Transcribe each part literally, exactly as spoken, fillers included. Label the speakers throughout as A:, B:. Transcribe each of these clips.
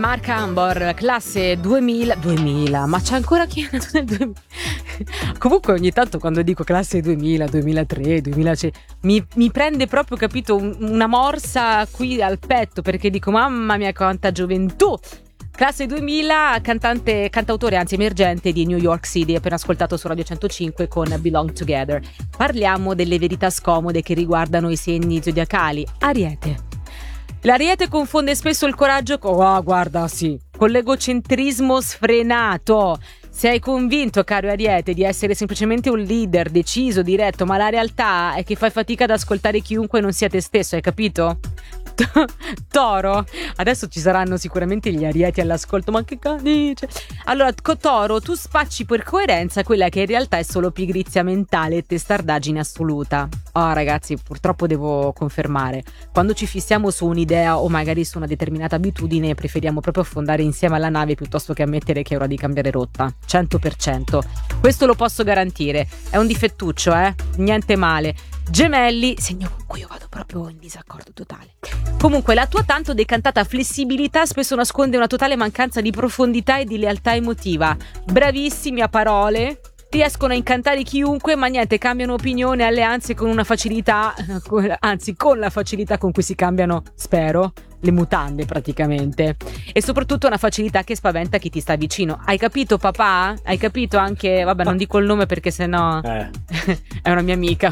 A: Mark Ambor, classe duemila duemila, ma c'è ancora chi è nato nel duemila? Comunque ogni tanto quando dico classe duemila, duemilatré, duemila mi, mi prende proprio, capito, un, una morsa qui al petto, perché dico mamma mia quanta gioventù. Classe duemila, cantante, cantautore anzi emergente di New York City, appena ascoltato su Radio centocinque con Belong Together. Parliamo delle verità scomode che riguardano i segni zodiacali. Ariete. L'Ariete confonde spesso il coraggio con, oh, guarda, sì, con l'egocentrismo sfrenato. Sei convinto, caro Ariete, di essere semplicemente un leader deciso, diretto, ma la realtà è che fai fatica ad ascoltare chiunque non sia te stesso, hai capito? Toro, adesso ci saranno sicuramente gli arieti all'ascolto, ma che cazzo dice? Allora, Toro, tu spacci per coerenza quella che in realtà è solo pigrizia mentale e testardaggine assoluta. Oh ragazzi, purtroppo devo confermare, quando ci fissiamo su un'idea o magari su una determinata abitudine preferiamo proprio affondare insieme alla nave piuttosto che ammettere che è ora di cambiare rotta. Cento per cento, questo lo posso garantire. È un difettuccio, eh? Niente male. Gemelli, segno con cui io vado proprio in disaccordo totale. Comunque la tua tanto decantata flessibilità spesso nasconde una totale mancanza di profondità e di lealtà emotiva. Bravissimi a parole, riescono a incantare chiunque, ma niente, cambiano opinione e alleanze con una facilità, anzi con la facilità con cui si cambiano, spero, le mutande praticamente. E soprattutto una facilità che spaventa chi ti sta vicino. Hai capito, papà? Hai capito anche, vabbè, non dico il nome perché sennò eh. è una mia amica.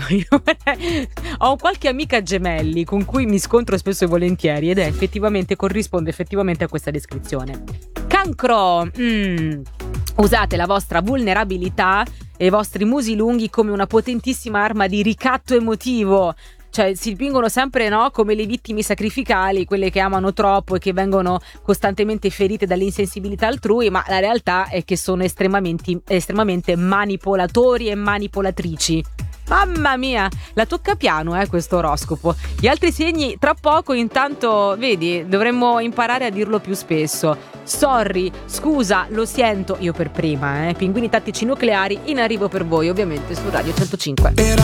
A: Ho qualche amica gemelli con cui mi scontro spesso e volentieri ed è effettivamente, corrisponde effettivamente a questa descrizione. Cancro, mm. usate la vostra vulnerabilità e i vostri musi lunghi come una potentissima arma di ricatto emotivo. Cioè si dipingono sempre, no, come le vittime sacrificali, quelle che amano troppo e che vengono costantemente ferite dall'insensibilità altrui, ma la realtà è che sono estremamente, estremamente manipolatori e manipolatrici. Mamma mia, la tocca piano eh, questo oroscopo. Gli altri segni tra poco, intanto vedi, dovremmo imparare a dirlo più spesso. Sorry, scusa, lo sento, io per prima, eh. Pinguini tattici nucleari in arrivo per voi, ovviamente su Radio centocinque.